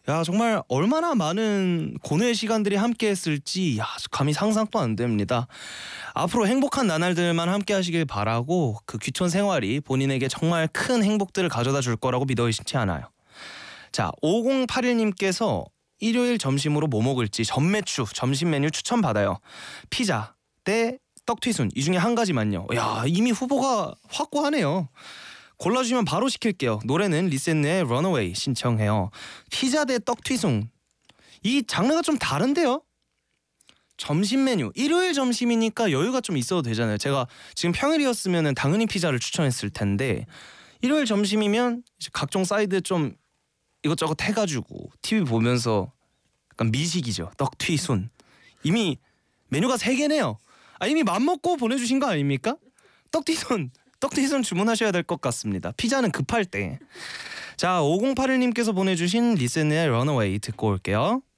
야, 정말 얼마나 많은 고뇌의 시간들이 함께 했을지 감히 상상도 안 됩니다. 앞으로 행복한 나날들만 함께 하시길 바라고 그 귀촌 생활이 본인에게 정말 큰 행복들을 가져다 줄 거라고 믿어 의심치 않아요. 자, 5081님께서 일요일 점심으로 뭐 먹을지 전매추 점심 메뉴 추천받아요. 피자 대 떡튀순 이 중에 한 가지만요. 야, 이미 후보가 확고하네요. 골라주시면 바로 시킬게요. 노래는 리셋네의 런어웨이 신청해요. 피자 대 떡튀순. 이 장르가 좀 다른데요? 점심 메뉴. 일요일 점심이니까 여유가 좀 있어도 되잖아요. 제가 지금 평일이었으면 당연히 피자를 추천했을 텐데 일요일 점심이면 이제 각종 사이드 좀 이것저것 해가지고 TV 보면서 약간 미식이죠. 떡튀순. 이미 메뉴가 3개네요. 이미 맘먹고 보내주신 거 아닙니까? 떡튀순 주문하셔야 될 것 같습니다. 피자는 급할 때. 자, 5081님께서 보내주신 리셋네의 런어웨이 듣고 올게요.